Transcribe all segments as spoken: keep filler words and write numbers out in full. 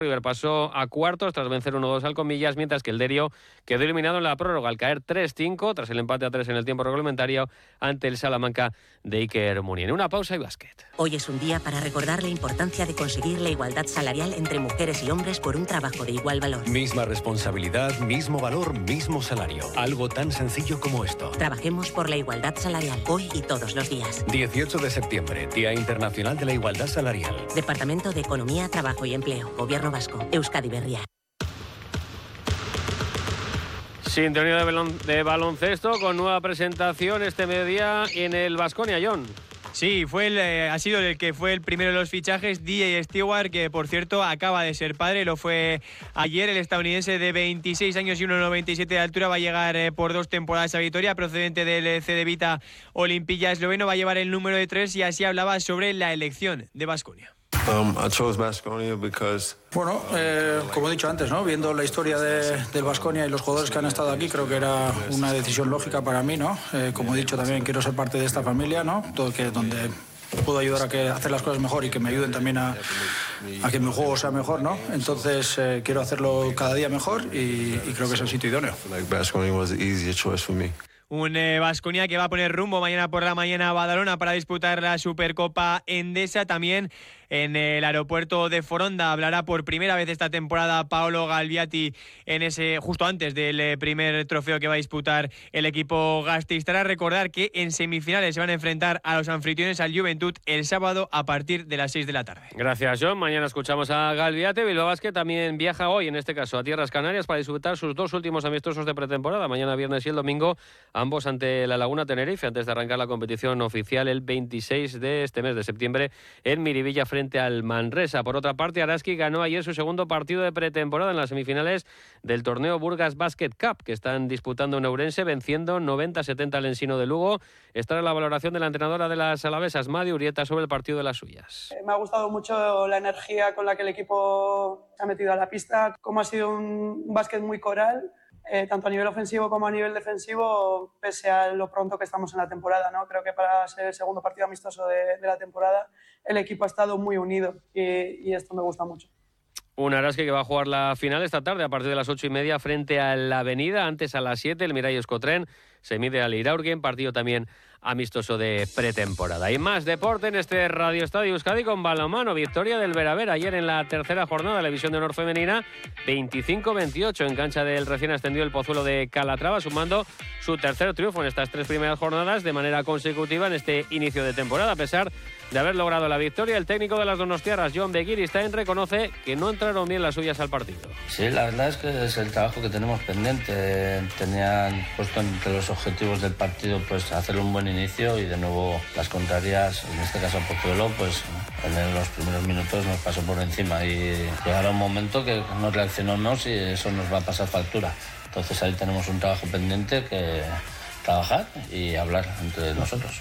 River pasó a cuartos tras vencer uno dos al Comillas, mientras que el Derio quedó eliminado en la prórroga al caer tres cinco tras el empate a tres en el tiempo reglamentario ante el Salamanca de Iker Muniain. Una pausa y básquet. Hoy es un día para recordar la importancia de conseguir la igualdad salarial entre mujeres y hombres por un trabajo de igual valor. Misma responsabilidad, mismo valor, mismo salario. Algo tan sencillo como esto. Trabajemos por la igualdad salarial, hoy y todos los días. dieciocho de septiembre, Día Internacional de la Igualdad Salarial. Departamento de Economía, Trabajo y Empleo, Gobierno Vasco, Euskadi Berria. Sintonía de, balon, de baloncesto con nueva presentación este mediodía en el Baskonia, John. Sí, fue el, eh, ha sido el que fue el primero de los fichajes, D J Stewart, que por cierto acaba de ser padre, lo fue ayer. El estadounidense de veintiséis años y uno noventa y siete de altura va a llegar eh, por dos temporadas a Vitoria, procedente del C D Vita Olimpilla esloveno, va a llevar el número de tres y así hablaba sobre la elección de Baskonia. Um, I chose Baskonia because... Bueno, eh, como he dicho antes, ¿no? Viendo la historia de, del Baskonia y los jugadores que han estado aquí, creo que era una decisión lógica para mí, ¿no? Eh, como he dicho también, quiero ser parte de esta familia, ¿no? Todo que donde puedo ayudar a que a hacer las cosas mejor y que me ayuden también a, a que mi juego sea mejor, ¿no? Entonces eh, quiero hacerlo cada día mejor y, y creo que es el sitio idóneo. Like Baskonia was the easiest choice for me. Un eh, Baskonia que va a poner rumbo mañana por la mañana a Badalona para disputar la Supercopa Endesa. También en el aeropuerto de Foronda hablará por primera vez esta temporada Paolo Galviati en ese justo antes del eh, primer trofeo que va a disputar el equipo gasteiztarra. Recordar que en semifinales se van a enfrentar a los anfitriones, al Juventud, el sábado a partir de las seis de la tarde. Gracias, John. Mañana escuchamos a Galviati. Bilbao Basket también viaja hoy, en este caso, a Tierras Canarias para disputar sus dos últimos amistosos de pretemporada, mañana viernes y el domingo, ambos ante la Laguna Tenerife, antes de arrancar la competición oficial el veintiséis de este mes de septiembre en Miribilla frente al Manresa. Por otra parte, Araski ganó ayer su segundo partido de pretemporada en las semifinales del torneo Burgas Basket Cup, que están disputando en Ourense, venciendo noventa a setenta al Ensino de Lugo. Esta es la valoración de la entrenadora de las alavesas, Madi Urieta, sobre el partido de las suyas. Me ha gustado mucho la energía con la que el equipo se ha metido a la pista, como ha sido un básquet muy coral. Eh, tanto a nivel ofensivo como a nivel defensivo, pese a lo pronto que estamos en la temporada, ¿no? Creo que para ser el segundo partido amistoso de, de la temporada, el equipo ha estado muy unido y, y esto me gusta mucho. Un Araski que va a jugar la final esta tarde a partir de las ocho y media frente a la Avenida. Antes a las siete el Mirai Escotren se mide al Iraurgen, partido también amistoso de pretemporada. Y más deporte en este Radio Estadio Euskadi con balonmano. Victoria del Veravera ayer en la tercera jornada de la división de honor femenina, veinticinco veintiocho en cancha del recién ascendido el Pozuelo de Calatrava, sumando su tercer triunfo en estas tres primeras jornadas de manera consecutiva en este inicio de temporada. A pesar de haber logrado la victoria, el técnico de las donostiarras, John Begiristain, reconoce que no entraron bien las suyas al partido. Sí, la verdad es que es el trabajo que tenemos pendiente. Tenían puesto entre los objetivos del partido pues hacer un buen inicio y de nuevo las contrarias, en este caso Pozuelo, pues en los primeros minutos nos pasó por encima y llegará un momento que no reaccionamos y eso nos va a pasar factura. Entonces ahí tenemos un trabajo pendiente que trabajar y hablar entre nosotros.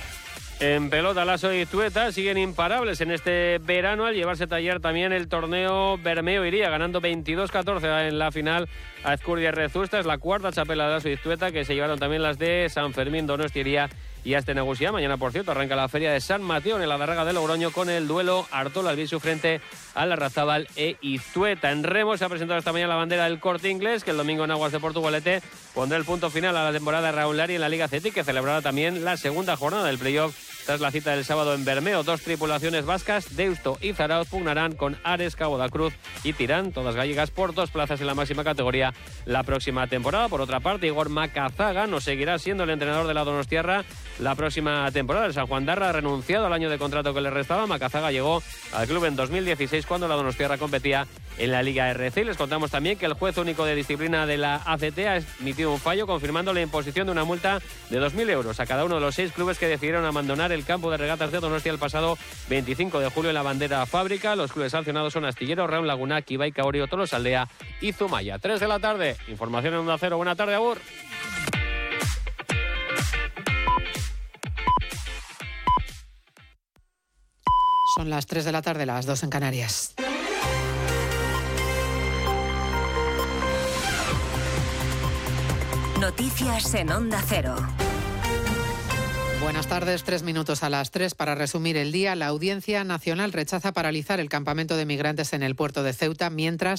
En pelota, Lasso y Tueta siguen imparables en este verano al llevarse taller también el torneo Bermeo Iría, ganando veintidós catorce en la final a Ezcurdia Rezusta. Es la cuarta chapela de Lasso y Tueta, que se llevaron también las de San Fermín, Donostia y Astenagusia. Mañana, por cierto, arranca la feria de San Mateo en el Adarraga de Logroño con el duelo Artola Albisu frente a Larrazábal e Iztueta. En remo se ha presentado esta mañana la bandera del Corte Inglés, que el domingo en Aguas de Portugalete pondrá el punto final a la temporada de Raúl Lari en la Liga C E T I, que celebrará también la segunda jornada del playoff tras la cita del sábado en Bermeo. Dos tripulaciones vascas, Deusto y Zarauz, pugnarán con Ares, Cabo da Cruz y Tirán, todas gallegas, por dos plazas en la máxima categoría la próxima temporada. Por otra parte, Igor Macazaga no seguirá siendo el entrenador de la donostiarra la próxima temporada. El San Juan Darra ha renunciado al año de contrato que le restaba. Macazaga llegó al club en dos mil dieciséis cuando la donostiarra competía en la Liga R C. Les contamos también que el juez único de disciplina de la A C T ha emitido un fallo confirmando la imposición de una multa de dos mil euros a cada uno de los seis clubes que decidieron abandonar el campo de regatas de Donostia el pasado veinticinco de julio en la bandera fábrica. Los clubes sancionados son Astillero, Raúl Laguna, Ibai Caorio, Tolosaldea y Zumaya. tres de la tarde, información en Onda Cero. Buena tarde, Agur. Son las tres de la tarde, las dos en Canarias. Noticias en Onda Cero. Buenas tardes, tres minutos a las tres. Para resumir el día, la Audiencia Nacional rechaza paralizar el campamento de migrantes en el puerto de Ceuta mientras